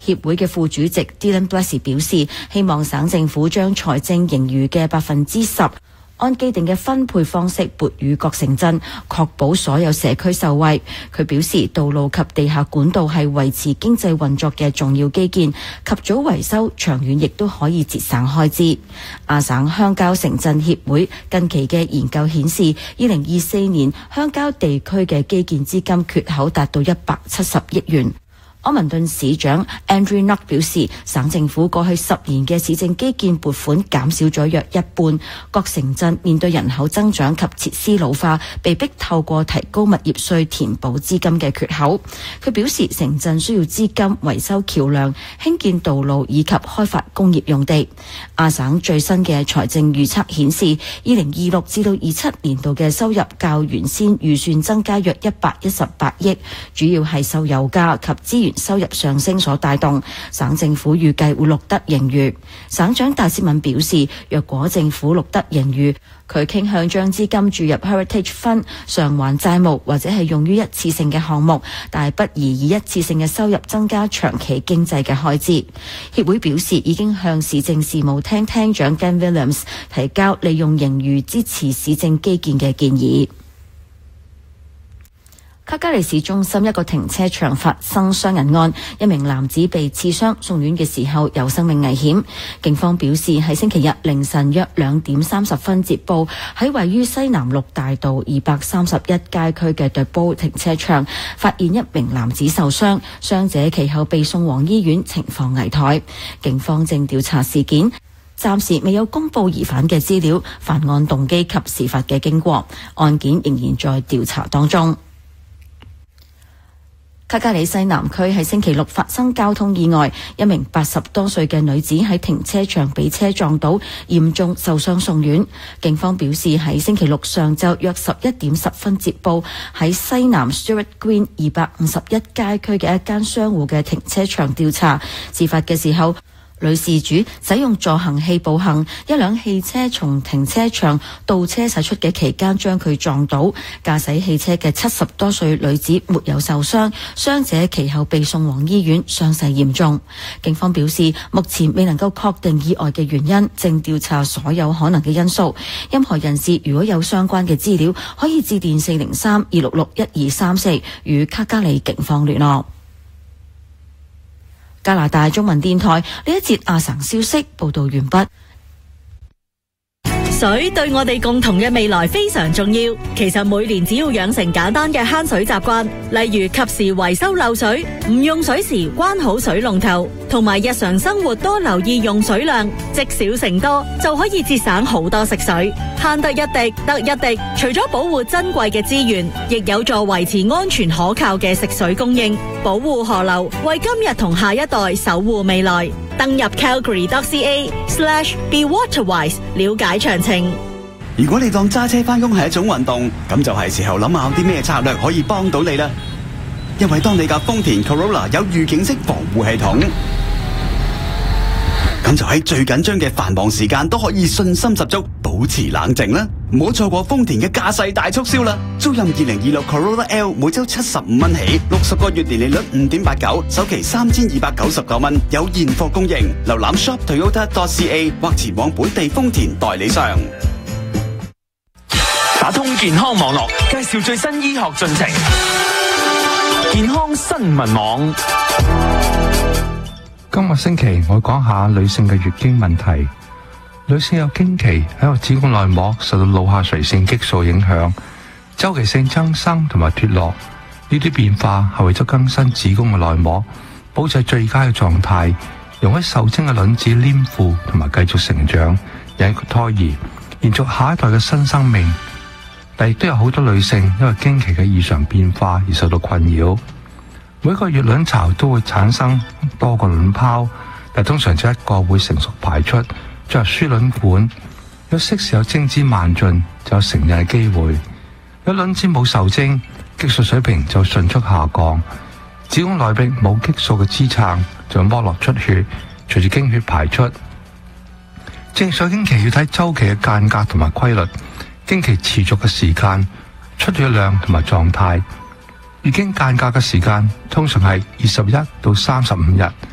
協會嘅副主席 Dylan Blessy 表示，希望省政府將財政盈餘嘅10%按既定嘅分配方式撥予各城鎮，確保所有社區受惠。佢表示，道路及地下管道係維持經濟運作嘅重要基建，及早維修長遠亦都可以節省開支。亞省鄉郊城鎮協會近期嘅研究顯示，2024年鄉郊地區嘅基建資金缺口達到170億元。柯文頓市長 Andrew Nutt 表示，省政府過去10年嘅市政基建撥款減少咗約一半，各城鎮面對人口增長及設施老化，被迫透過提高物業稅填補資金嘅缺口。佢表示，城鎮需要資金維修橋梁、興建道路以及開發工業用地。亞省最新嘅財政預測顯示，2026至到27年度嘅收入較原先預算增加約118億，主要係受油價及資源收入上升所帶動，省政府預計會錄得盈餘。省長戴斯敏表示，若果政府錄得盈餘，佢傾向將資金注入 Heritage Fund 償還債務，或者係用於一次性嘅項目，但係不宜以一次性嘅收入增加長期經濟嘅開支。協會表示已經向市政事務廳廳長 Dan Williams 提交利用盈餘支持市政基建嘅建議。卡加利市中心一個停車場發生傷人案，一名男子被刺傷，送院嘅時候有生命危險。警方表示喺星期日凌晨約2點30分接報，喺位於西南六大道231街區嘅對波停車場發現一名男子受傷，傷者其後被送往醫院，情況危殆。警方正調查事件，暫時未有公布疑犯嘅資料、犯案動機及事發嘅經過，案件仍然在調查當中。卡加里西南區喺星期六發生交通意外，一名80多歲嘅女子喺停車場被車撞倒，嚴重受傷送院。警方表示喺星期六上晝約11點10分接報，喺西南 Stewart Green 251街區嘅一間商戶嘅停車場調查，事發嘅時候，女事主使用助行器步行，一輛汽車從停車場倒車駛出嘅期間將佢撞倒。駕駛汽車嘅70多歲女子沒有受傷，傷者其後被送往醫院，傷勢嚴重。警方表示，目前未能夠確定意外嘅原因，正調查所有可能嘅因素。任何人士如果有相關嘅資料，可以致電403-266-1234與卡加里警方聯絡。加拿大中文電台呢一節亞省消息報道完畢。 水對我哋共同嘅未來非常重要。其實每年只要養成簡單嘅慳水習慣，例如及時維修漏水、唔用水時關好水龍頭，同埋日常生活多留意用水量，積少成多，就可以節省好多食水。慳得一滴得一滴，除咗保護珍貴嘅資源，亦有助維持安全可靠嘅食水供應，保護河流，為今日同下一代守護未來。登入 calgary.ca/bewaterwise 了解詳情。 如果你當揸車返工係一種運動，咁就係時候諗下啲咩策略可以幫到你啦。因為當你架豐田 Corolla 有預警式防護系統，咁就喺最緊張嘅繁忙時間都可以信心十足，保持冷靜啦。唔好錯過豐田嘅駕駛大促銷啦！租賃2026 Corolla L 每周75蚊起，60個月年利率5.89，首期3299蚊，有現貨供應。瀏覽 shoptoyota.ca 或前往本地豐田代理商。 打通健康網絡，介紹最新醫學進程。健康新聞網。 今個星期我講下女性嘅月經問題。女性有經期喺個子宮內膜受到腦下垂性激素影響，周期性增生同埋脫落，呢啲變化係為咗更新子宮嘅內膜，保持最佳嘅狀態，容許受精嘅卵子黏附同埋繼續成長，引起胎兒，延續下一代嘅新生命。但亦都有好多女性因為經期嘅異常變化而受到困擾。每個月卵巢都會產生多個卵泡，但通常只一個會成熟排出，進入輸卵管。有適時有精子慢進，就有成孕嘅機會。有卵子冇受精，激素水平就迅速下降。子宮內壁冇激素嘅支撐，就剝落出血，隨住經血排出。正常經期要睇週期嘅間隔同埋規律，經期持續嘅時間、出血量同埋狀態。月經間隔嘅時間通常係21到35日，